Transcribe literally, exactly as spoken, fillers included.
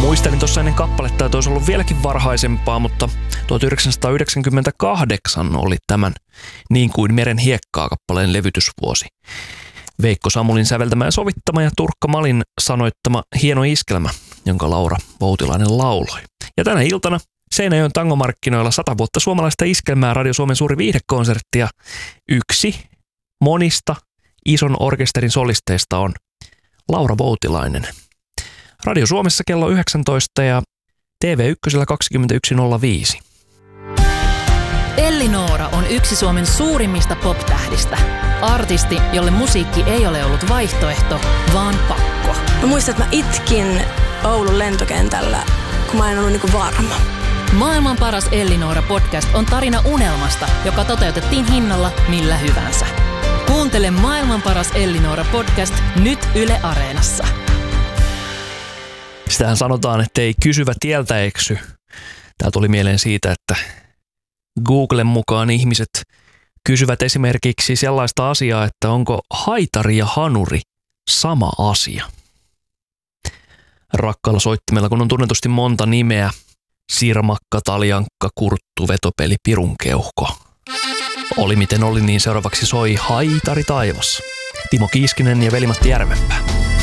Muistelin tuossa ennen kappaletta, että olisi ollut vieläkin varhaisempaa, mutta tuhatyhdeksänsataayhdeksänkymmentäkahdeksan oli tämän Niin kuin meren hiekkaa -kappaleen levytysvuosi. Veikko Samulin säveltämä ja sovittama ja Turkka Malin sanoittama hieno iskelmä, jonka Laura Voutilainen lauloi. Ja tänä iltana Seinäjoen tangomarkkinoilla sata vuotta suomalaista iskelmää, Radio Suomen suuri viihdekonsertti, ja yksi monista ison orkesterin solisteista on Laura Voutilainen. Radio Suomessa kello yhdeksäntoista ja T V yksi kaksikymmentäyksi nolla viisi. Elli-Noora on yksi Suomen suurimmista pop-tähdistä. Artisti, jolle musiikki ei ole ollut vaihtoehto, vaan pakko. Mä muistan, että mä itkin Oulun lentokentällä, kun mä en ollut niinku varma. Maailman paras Elli-Noora podcast on tarina unelmasta, joka toteutettiin hinnalla millä hyvänsä. Kuuntele Maailman paras Elli-Noora podcast nyt Yle Areenassa. Sitähän sanotaan, että ei kysyvä tieltä eksy. Tää tuli mieleen siitä, että Googlen mukaan ihmiset kysyvät esimerkiksi sellaista asiaa, että onko haitari ja hanuri sama asia. Rakkaalla soittimella, kun on tunnetusti monta nimeä: Sirmakka, Taljankka, Kurttu, Vetopeli, Pirunkeuhko. Oli miten oli, niin seuraavaksi soi Haitari taivas. Timo Kiiskinen ja Veli-Matti Järvenpää.